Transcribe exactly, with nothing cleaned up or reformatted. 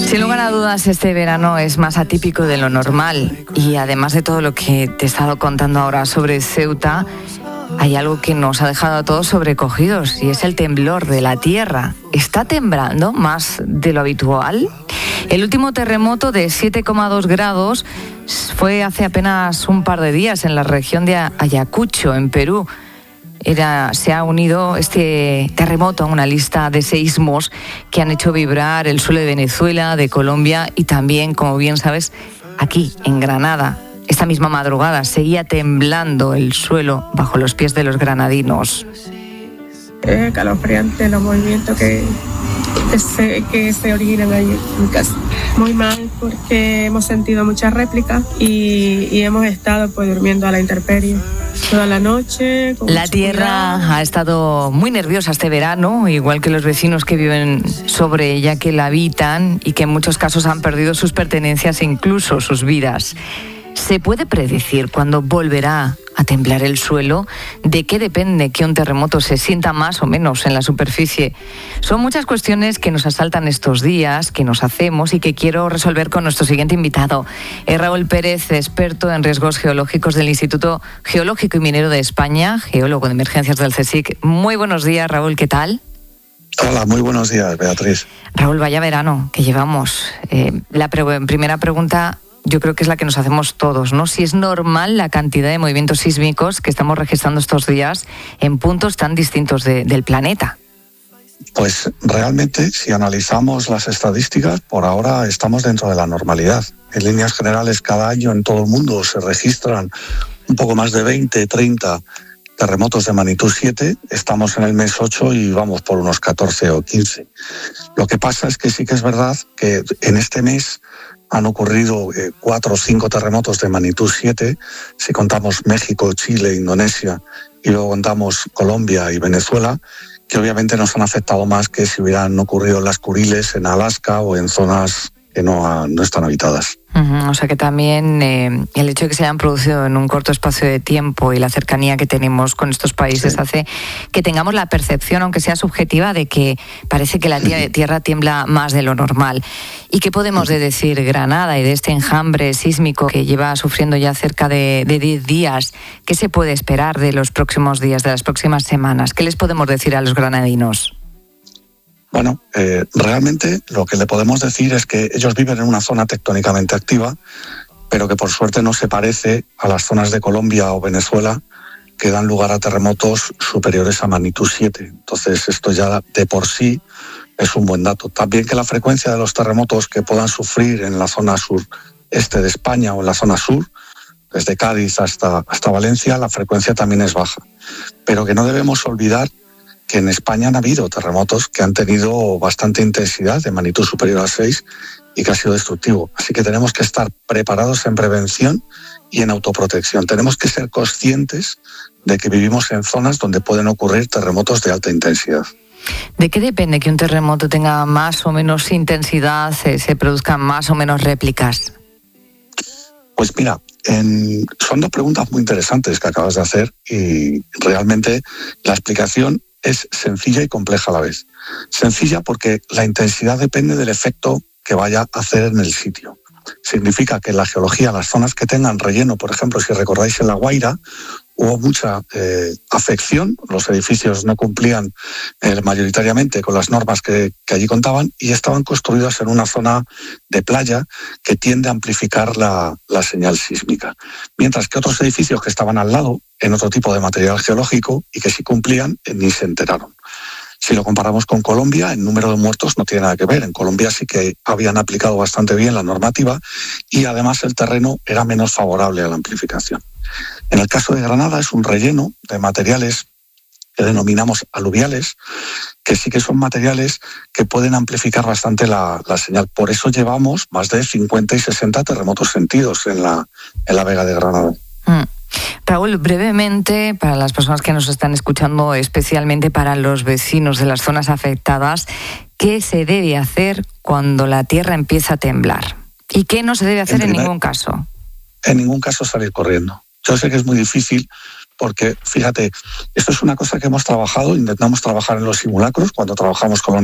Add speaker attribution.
Speaker 1: Sin lugar a dudas, este verano es más atípico de lo normal y además de todo lo que te he estado contando ahora sobre Ceuta, hay algo que nos ha dejado a todos sobrecogidos y es el temblor de la tierra. ¿Está temblando más de lo habitual? El último terremoto de siete coma dos grados fue hace apenas un par de días en la región de Ayacucho, en Perú. Era, se ha unido este terremoto a una lista de seísmos que han hecho vibrar el suelo de Venezuela, de Colombia y también, como bien sabes, aquí en Granada. Esta misma madrugada seguía temblando el suelo bajo los pies de los granadinos.
Speaker 2: Es escalofriante los movimientos que, que, se, que se originan ahí en mi casa. Muy mal porque hemos sentido muchas réplicas y, y hemos estado pues durmiendo a la intemperie toda la noche.
Speaker 1: La tierra cuidado. Ha estado muy nerviosa este verano, igual que los vecinos que viven sobre ella, que la habitan y que en muchos casos han perdido sus pertenencias e incluso sus vidas. ¿Se puede predecir cuándo volverá a temblar el suelo? ¿De qué depende que un terremoto se sienta más o menos en la superficie? Son muchas cuestiones que nos asaltan estos días, que nos hacemos y que quiero resolver con nuestro siguiente invitado. Es Raúl Pérez, experto en riesgos geológicos del Instituto Geológico y Minero de España, geólogo de emergencias del CSIC. Muy buenos días, Raúl, ¿qué tal?
Speaker 3: Hola, muy buenos días, Beatriz.
Speaker 1: Raúl, vaya verano que llevamos. Eh, la pre- primera pregunta... Yo creo que es la que nos hacemos todos, ¿no? Si es normal la cantidad de movimientos sísmicos que estamos registrando estos días en puntos tan distintos de, del planeta.
Speaker 3: Pues realmente, si analizamos las estadísticas, por ahora estamos dentro de la normalidad. En líneas generales, cada año en todo el mundo se registran un poco más de veinte, treinta terremotos de magnitud siete. Estamos en el mes ocho y vamos por unos catorce o quince. Lo que pasa es que sí que es verdad que en este mes han ocurrido eh, cuatro o cinco terremotos de magnitud siete, si contamos México, Chile, Indonesia, y luego contamos Colombia y Venezuela, que obviamente nos han afectado más que si hubieran ocurrido en las Kuriles, en Alaska o en zonas que no, ha, no están habitadas.
Speaker 1: Uh-huh. O sea que también eh, el hecho de que se hayan producido en un corto espacio de tiempo y la cercanía que tenemos con estos países sí. hace que tengamos la percepción, aunque sea subjetiva, de que parece que la tierra tiembla más de lo normal. ¿Y qué podemos de decir Granada y de este enjambre sísmico que lleva sufriendo ya cerca de diez días? ¿Qué se puede esperar de los próximos días, de las próximas semanas? ¿Qué les podemos decir a los granadinos?
Speaker 3: Bueno, eh, realmente lo que le podemos decir es que ellos viven en una zona tectónicamente activa, pero que por suerte no se parece a las zonas de Colombia o Venezuela que dan lugar a terremotos superiores a magnitud siete. Entonces esto ya de por sí es un buen dato. También que la frecuencia de los terremotos que puedan sufrir en la zona sureste de España o en la zona sur, desde Cádiz hasta, hasta Valencia, la frecuencia también es baja. Pero que no debemos olvidar que en España han habido terremotos que han tenido bastante intensidad, de magnitud superior a seis, y que ha sido destructivo. Así que tenemos que estar preparados en prevención y en autoprotección. Tenemos que ser conscientes de que vivimos en zonas donde pueden ocurrir terremotos de alta intensidad.
Speaker 1: ¿De qué depende que un terremoto tenga más o menos intensidad, se, se produzcan más o menos réplicas?
Speaker 3: Pues mira, en, son dos preguntas muy interesantes que acabas de hacer y realmente la explicación es sencilla y compleja a la vez. Sencilla porque la intensidad depende del efecto que vaya a hacer en el sitio. Significa que en la geología, las zonas que tengan relleno, por ejemplo, si recordáis en La Guaira, hubo mucha eh, afección, los edificios no cumplían eh, mayoritariamente con las normas que, que allí contaban y estaban construidos en una zona de playa que tiende a amplificar la, la señal sísmica. Mientras que otros edificios que estaban al lado, en otro tipo de material geológico y que sí cumplían, eh, ni se enteraron. Si lo comparamos con Colombia, el número de muertos no tiene nada que ver. En Colombia sí que habían aplicado bastante bien la normativa y además el terreno era menos favorable a la amplificación. En el caso de Granada es un relleno de materiales que denominamos aluviales, que sí que son materiales que pueden amplificar bastante la, la señal. Por eso llevamos más de cincuenta y sesenta terremotos sentidos en la, en la Vega de Granada.
Speaker 1: Mm. Raúl, brevemente, para las personas que nos están escuchando, especialmente para los vecinos de las zonas afectadas, ¿qué se debe hacer cuando la tierra empieza a temblar? ¿Y qué no se debe hacer en, primer, en ningún caso?
Speaker 3: En ningún caso salir corriendo. Yo sé que es muy difícil porque, fíjate, esto es una cosa que hemos trabajado, intentamos trabajar en los simulacros cuando trabajamos con la